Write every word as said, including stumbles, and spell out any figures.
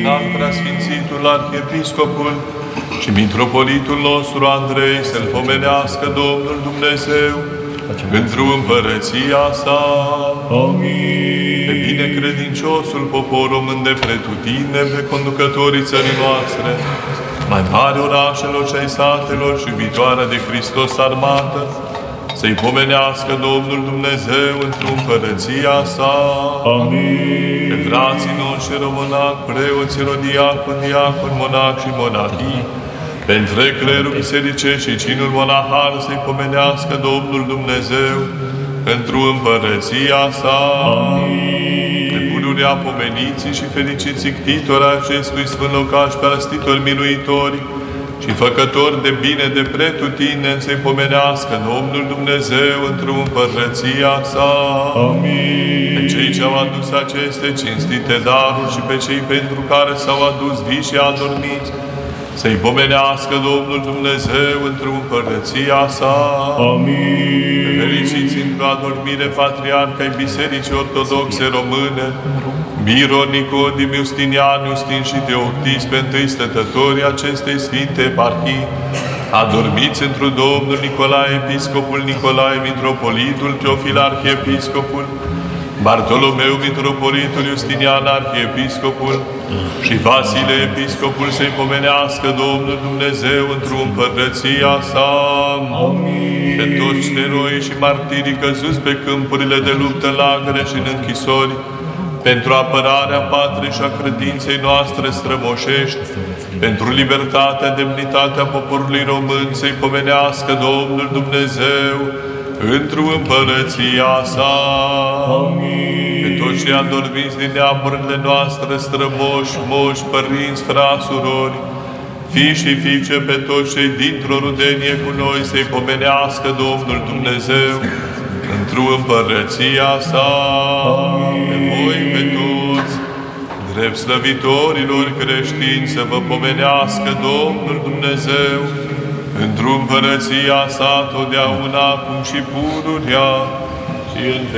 rugăm preasfințitul arhiepiscopul și mitropolitul nostru Andrei să-l pomenească Domnul Dumnezeu pentru împărăția sa. Amin. Pe binecredinciosul popor român de pretutindem, pe conducătorii țării noastre, mai mari orașelor și ai satelor și iubitoarea de Hristos armată, să-i pomenească Domnul Dumnezeu într-o împărăția sa. Amin. Pe frații noștri românac, preoții, rodiaconi, diaconi, monaci și monahii, pe întreg clerul bisericesc și cinul monahal, să-i pomenească Domnul Dumnezeu într-o împărăția sa. Amin. Pe pururea pomeniții și fericiții ctitori acestui sfânt locaș, pe răstitori miluitori și făcători de bine de pretutindeni, să-i pomenească Domnul Dumnezeu într-o împărăția sa. Amin. Pe cei ce au adus aceste cinstite daruri și pe cei pentru care s-au adus vii și adormiți, să-i pomenească Domnul Dumnezeu într-o împărăția sa. Amin. Pe fericiți într-o adormire patriarca ai Bisericii Ortodoxe Române, Miron, Nicodim, Justinian, Justin și Teoctis, pe întâi stătătorii acestei sfinte eparhii, adormiți într-o Domnul Nicolae, Episcopul Nicolae, Mitropolitul Teofil, Arhiepiscopul, Bartolomeu, Mitropolitul Justinian, Arhiepiscopul și Vasile, Episcopul, să-i pomenească Domnul Dumnezeu într-o împărăția sa. Amin. Pe toți eroi și martirii căzuți pe câmpurile de luptă, lagăre și în închisori, pentru apărarea patriei și a credinței noastre strămoșești, pentru libertatea, demnitatea poporului român, să-i pomenească Domnul Dumnezeu într-o împărăția sa. Amin. Pe toți cei adormiți din neamurile noastre, strămoși, moși, părinți, frați, surori, fii și fiice, pe toți cei dintr-o rudenie cu noi, să-i pomenească Domnul Dumnezeu într-o împărăția sa. Amin. Pe voi, pe toți, drept slăvitorilor creștini, să vă pomenească Domnul Dumnezeu într-o împărăția sa, totdeauna, acum și pururea și în